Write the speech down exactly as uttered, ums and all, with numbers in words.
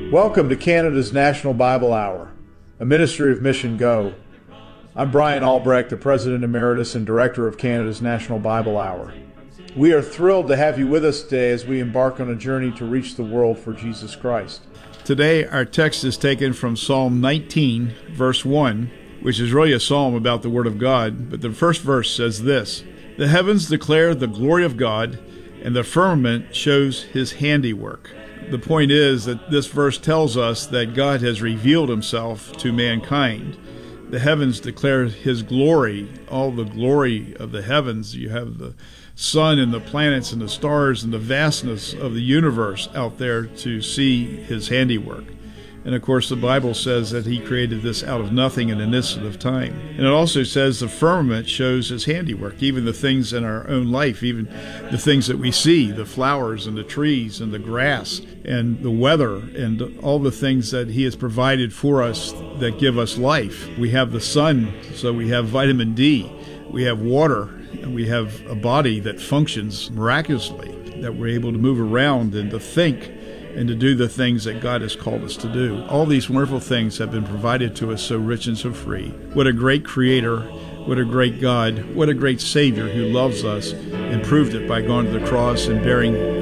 Welcome to Canada's National Bible Hour, a ministry of Mission Go. I'm Brian Albrecht, the President Emeritus and Director of Canada's National Bible Hour. We are thrilled to have you with us today as we embark on a journey to reach the world for Jesus Christ. Today, our text is taken from Psalm nineteen, verse one, which is really a psalm about the Word of God, but the first verse says this: "The heavens declare the glory of God, and the firmament shows his handiwork." The point is that this verse tells us that God has revealed himself to mankind. The heavens declare his glory, all the glory of the heavens. You have the sun and the planets and the stars and the vastness of the universe out there to see his handiwork. And of course, the Bible says that he created this out of nothing in an instant of time. And it also says the firmament shows his handiwork, even the things in our own life, even the things that we see, the flowers and the trees and the grass and the weather and all the things that he has provided for us that give us life. We have the sun, so we have vitamin D. We have water, and we have a body that functions miraculously, that we're able to move around and to think and to do the things that God has called us to do. All these wonderful things have been provided to us so rich and so free. What a great Creator, what a great God, what a great Savior who loves us and proved it by going to the cross and bearing